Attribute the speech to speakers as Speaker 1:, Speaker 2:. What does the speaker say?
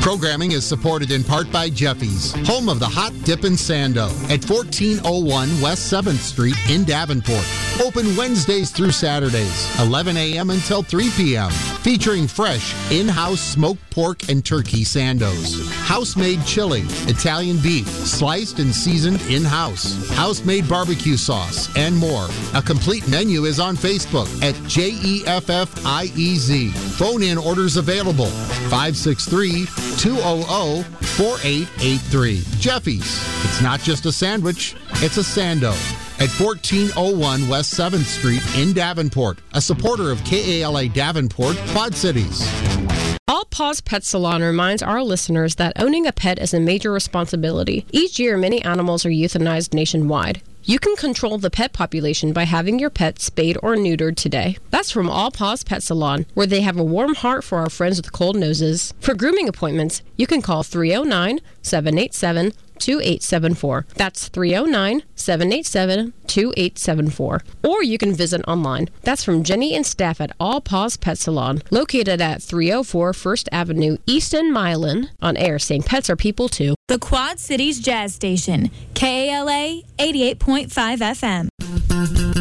Speaker 1: Programming is supported in part by Jeffy's, home of the Hot Dippin' Sando at 1401 West 7th Street in Davenport. Open Wednesdays through Saturdays, 11 a.m. until 3 p.m. Featuring fresh in-house smoked pork and turkey sandos, house-made chili, Italian beef, sliced and seasoned in-house, house-made barbecue sauce, and more. A complete menu is on Facebook at JEFFIEZ. Phone-in orders available, 563-200-4883. Jeffy's. It's not just a sandwich, it's a sando. At 1401 West 7th Street in Davenport, a supporter of KALA Davenport, Quad Cities.
Speaker 2: All Paws Pet Salon reminds our listeners that owning a pet is a major responsibility. Each year, many animals are euthanized nationwide. You can control the pet population by having your pet spayed or neutered today. That's from All Paws Pet Salon, where they have a warm heart for our friends with cold noses. For grooming appointments, you can call 309-787-2874. That's 309-787-2874. Or you can visit online. That's from Jenny and staff at All Paws Pet Salon, located at 304 First Avenue East in Milan. On air, saying pets are people too.
Speaker 3: The Quad Cities Jazz Station, KALA 88.5 FM.